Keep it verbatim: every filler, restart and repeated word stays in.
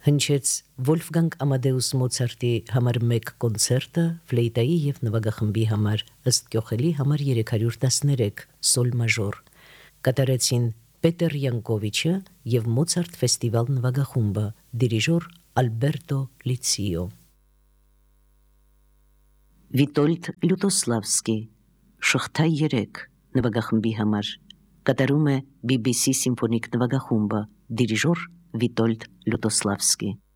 հնչեց Վոլֆգանգ Ամադեուս Մոցարտի համար մեկ կոնցերտը ֆլեյտայի և նվագախմբի համար ըստ կյոխելի համար երեք հարյուր տասներեք սոլ մաժոր։ Կատարեցին Պետեր Յանկովիչը և Մոցարտ ֆեստիվալ նվագախումբը, դիրիժոր Ալբերտո Լիցիո։ Վիտոլդ Լյուտոսլավսկի Շղթա երեք նվագախմբի համար, կատարում է բի բի սի սիմֆոնիկ նվագախումբը, դիրիժոր Վիտոլդ Լյուտոսլավսկի։